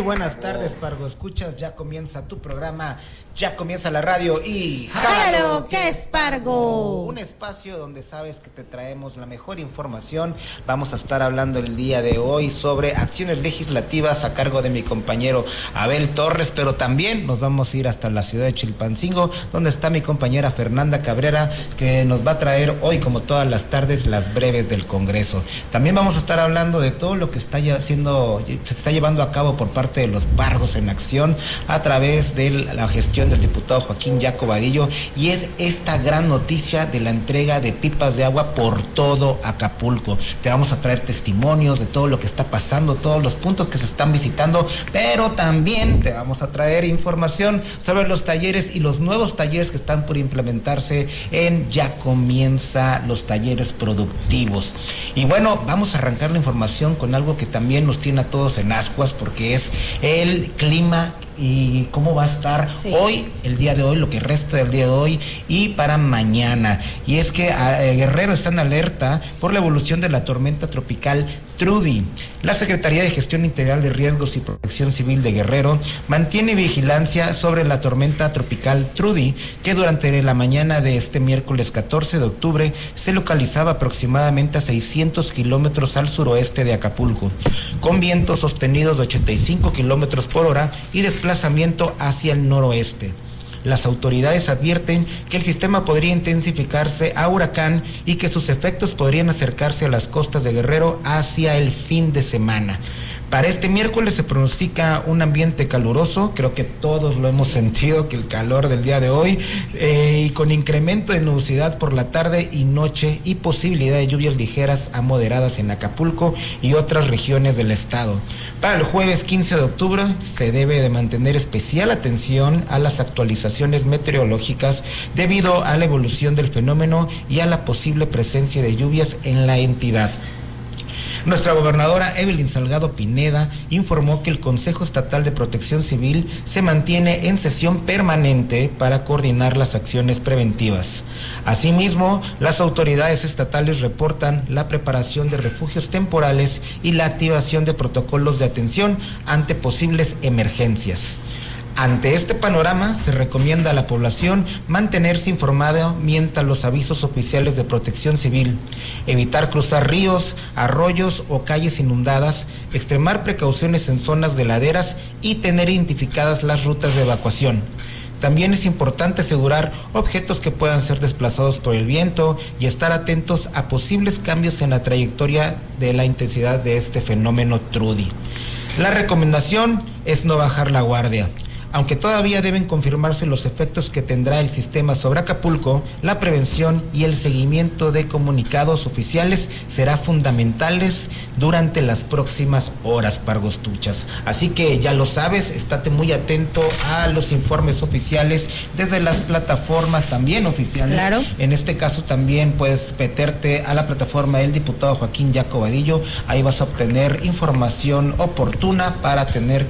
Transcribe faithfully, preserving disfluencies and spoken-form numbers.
buenas tardes, Pargo Escuchas. Ya comienza tu programa, ya comienza la radio y ¡Jálalo, que es Pargo! Un espacio donde sabes que te traemos la mejor información. Vamos a estar hablando el día de hoy sobre acciones legislativas a cargo de mi compañero Abel Torres, pero también nos vamos a ir hasta la ciudad de Chilpancingo, donde está mi compañera Fernanda Cabrera, que nos va a traer hoy, como todas las tardes, las breves del Congreso. También vamos a estar hablando de todo lo que está ya haciendo, se está llevando a cabo por parte de los Pargos en Acción a través de la gestión del diputado Joaquín Jaco Vadillo, y es esta gran noticia de la entrega de pipas de agua por todo Acapulco. Te vamos a traer testimonios de todo lo que está pasando, todos los puntos que se están visitando, pero también te vamos a traer información sobre los talleres y los nuevos talleres que están por implementarse en Ya Comienza los Talleres Productivos. Y bueno, vamos a arrancar la información con algo que también nos tiene a todos en ascuas, porque es el clima y cómo va a estar sí. hoy, el día de hoy, lo que resta del día de hoy y para mañana. Y es que eh, Guerrero está en alerta por la evolución de la tormenta tropical Trudy. La Secretaría de Gestión Integral de Riesgos y Protección Civil de Guerrero mantiene vigilancia sobre la tormenta tropical Trudy, que durante la mañana de este miércoles catorce de octubre se localizaba aproximadamente a seiscientos kilómetros al suroeste de Acapulco, con vientos sostenidos de ochenta y cinco kilómetros por hora y desplazamiento hacia el noroeste. Las autoridades advierten que el sistema podría intensificarse a huracán y que sus efectos podrían acercarse a las costas de Guerrero hacia el fin de semana. Para este miércoles se pronostica un ambiente caluroso, creo que todos lo hemos sentido, que el calor del día de hoy, eh, y con incremento de nubosidad por la tarde y noche y posibilidad de lluvias ligeras a moderadas en Acapulco y otras regiones del estado. Para el jueves quince de octubre se debe de mantener especial atención a las actualizaciones meteorológicas debido a la evolución del fenómeno y a la posible presencia de lluvias en la entidad. Nuestra gobernadora Evelyn Salgado Pineda informó que el Consejo Estatal de Protección Civil se mantiene en sesión permanente para coordinar las acciones preventivas. Asimismo, las autoridades estatales reportan la preparación de refugios temporales y la activación de protocolos de atención ante posibles emergencias. Ante este panorama, se recomienda a la población mantenerse informada mientras los avisos oficiales de protección civil, evitar cruzar ríos, arroyos o calles inundadas, extremar precauciones en zonas de laderas y tener identificadas las rutas de evacuación. También es importante asegurar objetos que puedan ser desplazados por el viento y estar atentos a posibles cambios en la trayectoria de la intensidad de este fenómeno Trudy. La recomendación es no bajar la guardia. Aunque todavía deben confirmarse los efectos que tendrá el sistema sobre Acapulco, la prevención y el seguimiento de comunicados oficiales será fundamentales durante las próximas horas, Pargostuchas. Así que ya lo sabes, estate muy atento a los informes oficiales desde las plataformas también oficiales. Claro. En este caso también puedes meterte a la plataforma del diputado Joaquín Jaco Vadillo. Ahí vas a obtener información oportuna para tener